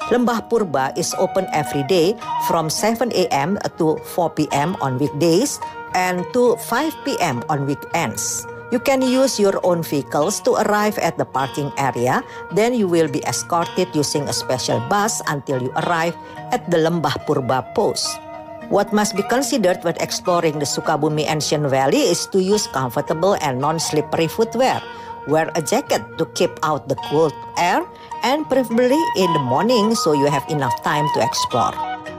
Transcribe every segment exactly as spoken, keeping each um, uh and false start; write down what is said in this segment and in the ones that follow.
Lembah Purba is open every day from seven a.m. to four p.m. on weekdays and to five p.m. on weekends. You can use your own vehicles to arrive at the parking area. Then you will be escorted using a special bus until you arrive at the Lembah Purba post. What must be considered when exploring the Sukabumi Ancient Valley is to use comfortable and non-slippery footwear. Wear a jacket to keep out the cold air, and preferably in the morning so you have enough time to explore.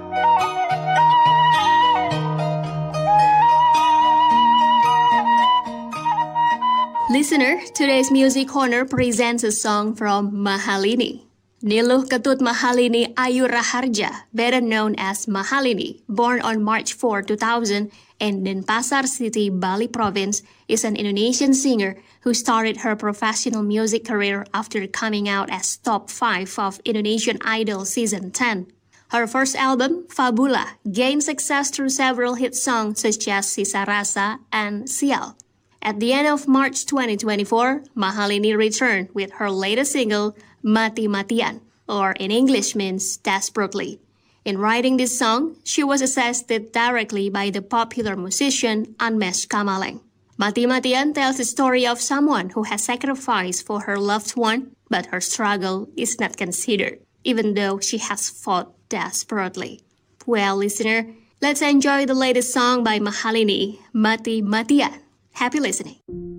Listener, today's Music Corner presents a song from Mahalini. Niluh Ketut Mahalini Ayu Raharja, better known as Mahalini, born on March fourth, two thousand in Denpasar City, Bali Province, is an Indonesian singer who started her professional music career after coming out as top five of Indonesian Idol Season ten. Her first album, Fabula, gained success through several hit songs such as Sisa Rasa and Sial. At the end of March twenty twenty-four, Mahalini returned with her latest single, Mati-Matian, or in English means Desperately. In writing this song, she was assisted directly by the popular musician Anmesh Kamaleng. Mati-Matian tells the story of someone who has sacrificed for her loved one, but her struggle is not considered, even though she has fought desperately. Well, listener, let's enjoy the latest song by Mahalini, Mati-Matian. Happy listening.